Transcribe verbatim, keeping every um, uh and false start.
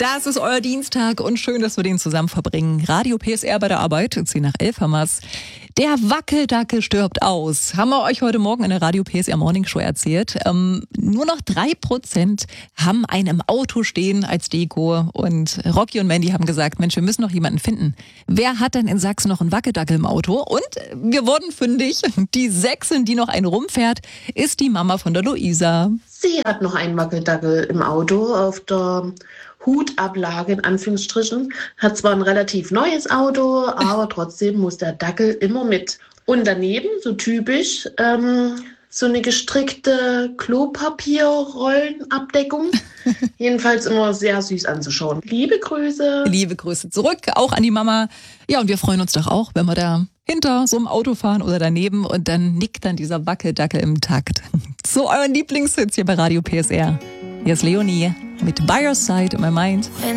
Das ist euer Dienstag und schön, dass wir den zusammen verbringen. Radio P S R bei der Arbeit, zehn nach elf haben wir's. Der Wackeldackel stirbt aus. Haben wir euch heute Morgen in der Radio P S R Morning Show erzählt. Ähm, nur noch drei Prozent haben einen im Auto stehen als Deko. Und Rocky und Mandy haben gesagt, Mensch, wir müssen noch jemanden finden. Wer hat denn in Sachsen noch einen Wackeldackel im Auto? Und wir wurden fündig. Die Sächsin, die noch einen rumfährt, ist die Mama von der Luisa. Sie hat noch einen Wackeldackel im Auto auf der Hutablage in Anführungsstrichen. Hat zwar ein relativ neues Auto, aber trotzdem muss der Dackel immer mit. Und daneben, so typisch, ähm, so eine gestrickte Klopapierrollenabdeckung. Jedenfalls immer sehr süß anzuschauen. Liebe Grüße. Liebe Grüße zurück, auch an die Mama. Ja, und wir freuen uns doch auch, wenn wir da hinter so einem Auto fahren oder daneben und dann nickt dann dieser Wackeldackel im Takt. So euren Lieblingshits hier bei Radio P S R. Hier ist Leonie mit By Your Side in My Mind.